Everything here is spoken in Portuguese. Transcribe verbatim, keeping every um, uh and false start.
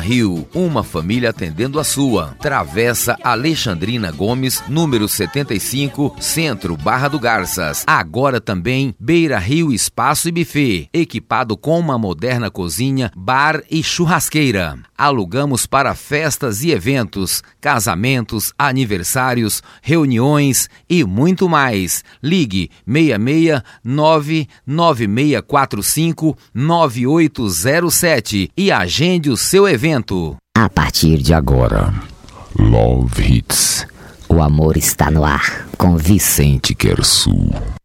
Rio, uma família atendendo a sua. Travessa Alexandrina Gomes, número setenta e cinco, Centro, Barra do Garças. Agora também Beira Rio Espaço e Buffet, equipado com uma moderna cozinha, bar e churrasqueira. Alugamos para festas e eventos, casamentos, aniversários, reuniões e muito mais. Ligue seis seis nove nove seis quatro cinco nove oito zero sete e agende o seu evento. A partir de agora, Love Hits. O amor está no ar, com Vicente Quersu.